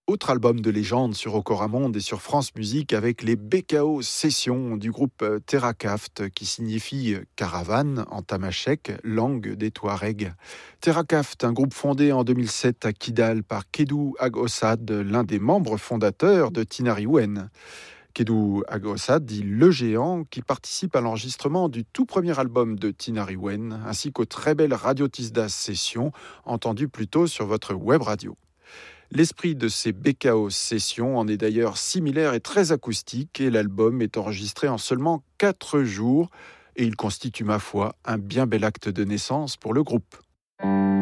Autre album de légende sur Okoramonde et sur France Musique avec les BKO Sessions du groupe Terrakaft qui signifie caravane en tamashek, langue des Touaregs. Terrakaft, un groupe fondé en 2007 à Kidal par Kedou Ag Ossad, l'un des membres fondateurs de Tinariwen. Kedou Ag Ossad dit le géant qui participe à l'enregistrement du tout premier album de Tinariwen ainsi qu'aux très belles Radio Tisdas Sessions entendues plus tôt sur votre web radio. L'esprit de ces BKO Sessions en est d'ailleurs similaire et très acoustique et l'album est enregistré en seulement 4 jours et il constitue ma foi un bien bel acte de naissance pour le groupe.